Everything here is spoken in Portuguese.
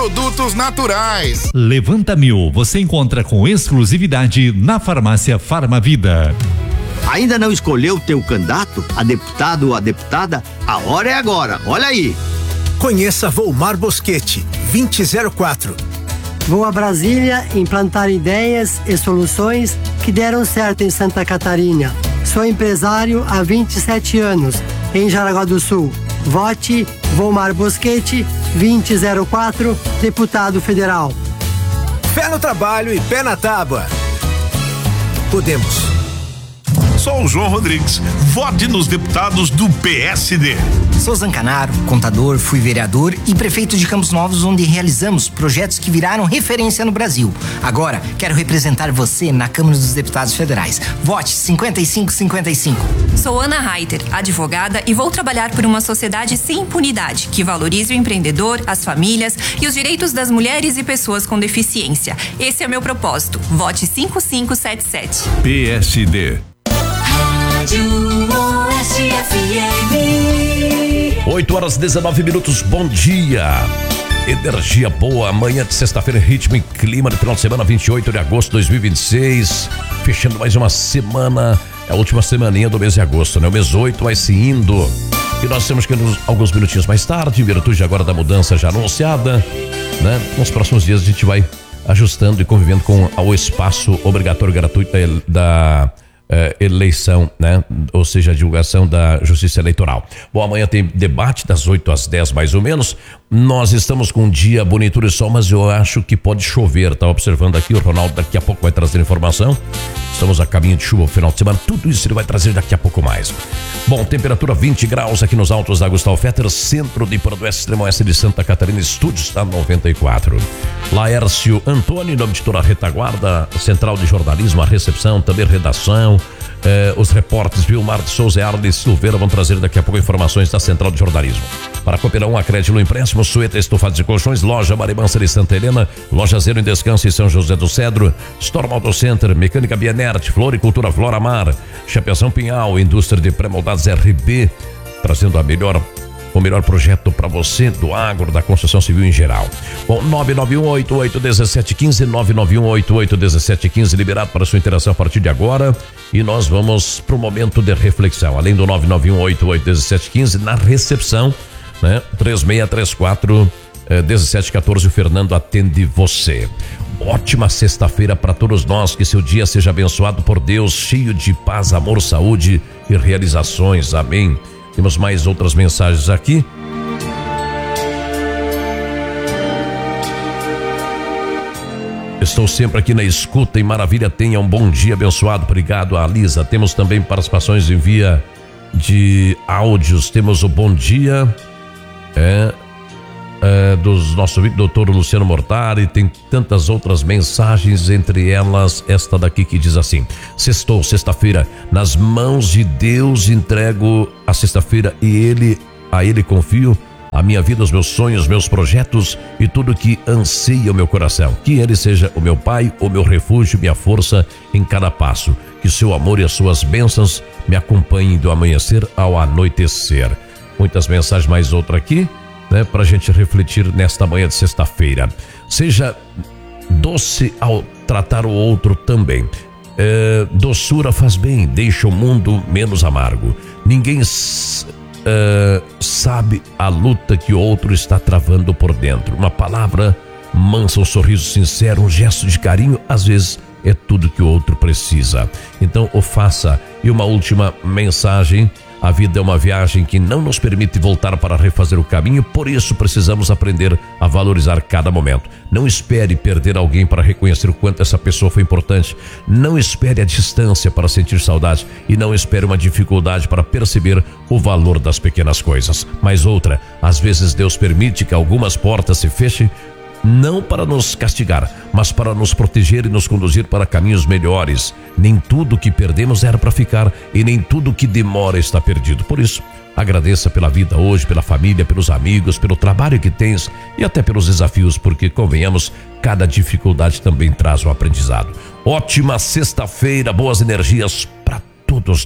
produtos naturais. Levanta Mil, você encontra com exclusividade na farmácia Farmavida. Ainda não escolheu teu candidato, a deputado ou a deputada? A hora é agora, olha aí. Conheça Volmar Boschetti, 2004. Vou a Brasília implantar ideias e soluções que deram certo em Santa Catarina. Sou empresário há 27 anos, em Jaraguá do Sul. Vote Volmar Boschetti, 2004, deputado federal. Pé no trabalho e pé na tábua. Podemos. Sou o João Rodrigues. Vote nos deputados do PSD. Sou Zancanaro, contador, fui vereador e prefeito de Campos Novos, onde realizamos projetos que viraram referência no Brasil. Agora, quero representar você na Câmara dos Deputados Federais. Vote 5555. Sou Ana Reiter, advogada, e vou trabalhar por uma sociedade sem impunidade, que valorize o empreendedor, as famílias e os direitos das mulheres e pessoas com deficiência. Esse é meu propósito. Vote 5577. PSD. 8h19. Bom dia. Energia boa, amanhã de sexta-feira, ritmo e clima do final de semana, 28 de agosto de 2026. Fechando mais uma semana, é a última semaninha do mês de agosto, né? O mês 8 vai se indo. E nós temos que ir alguns minutinhos mais tarde, em virtude agora da mudança já anunciada, né? Nos próximos dias a gente vai ajustando e convivendo com o espaço obrigatório gratuito da eleição, né? Ou seja, a divulgação da Justiça Eleitoral. Bom, amanhã tem debate das 8 às 10 mais ou menos. Nós estamos com um dia bonito de sol, mas eu acho que pode chover. Tá observando aqui, o Ronaldo daqui a pouco vai trazer informação. Estamos a caminho de chuva no final de semana. Tudo isso ele vai trazer daqui a pouco mais. Bom, temperatura 20 graus aqui nos altos da Gustavo Fetter, centro de Paradoeste, extremo oeste de Santa Catarina, estúdios está 94. Laércio Antônio, nome de toda a retaguarda, central de jornalismo, a recepção, também redação. Os repórteres Vilmar de Souza e Arles Silveira vão trazer daqui a pouco informações da Central de Jornalismo. Para cooperar um acréscimo no empréstimo, Sueta Estofados e Colchões, Loja Marimansa de Santa Helena, Loja Zero em Descanso em São José do Cedro, Storm Auto Center, Mecânica Bienert, Floricultura Flora Mar, Chapezão Pinhal, Indústria de Pré-moldados RB, trazendo o melhor projeto para você do agro, da construção civil em geral. Bom, 991881715, 991881715, liberado para sua interação a partir de agora. E nós vamos para o momento de reflexão. Além do 991881715, na recepção, né? 3634-1714, o Fernando atende você. Ótima sexta-feira para todos nós, que seu dia seja abençoado por Deus, cheio de paz, amor, saúde e realizações. Amém. Temos mais outras mensagens aqui. Estou sempre aqui na escuta e maravilha, tenha um bom dia abençoado. Obrigado, Alisa. Temos também participações em via de áudios. Temos o bom dia dos nosso doutor Luciano Mortari. Tem tantas outras mensagens, entre elas esta daqui que diz assim: sextou, sexta-feira, nas mãos de Deus entrego a sexta-feira e a ele confio a minha vida, os meus sonhos, meus projetos e tudo que anseia o meu coração. Que ele seja o meu pai, o meu refúgio, minha força em cada passo. Que o seu amor e as suas bênçãos me acompanhem do amanhecer ao anoitecer. Muitas mensagens, mais outra aqui, né, pra gente refletir nesta manhã de sexta-feira. Seja doce ao tratar o outro também. Doçura faz bem, deixa o mundo menos amargo. Ninguém sabe a luta que o outro está travando por dentro. Uma palavra mansa, um sorriso sincero, um gesto de carinho, às vezes é tudo que o outro precisa. Então o faça. E uma última mensagem: a vida é uma viagem que não nos permite voltar para refazer o caminho, por isso precisamos aprender a valorizar cada momento. Não espere perder alguém para reconhecer o quanto essa pessoa foi importante. Não espere a distância para sentir saudade e não espere uma dificuldade para perceber o valor das pequenas coisas. Mas outra, às vezes Deus permite que algumas portas se fechem, não para nos castigar, mas para nos proteger e nos conduzir para caminhos melhores. Nem tudo que perdemos era para ficar e nem tudo que demora está perdido. Por isso, agradeça pela vida hoje, pela família, pelos amigos, pelo trabalho que tens e até pelos desafios, porque, convenhamos, cada dificuldade também traz um aprendizado. Ótima sexta-feira, boas energias para todos.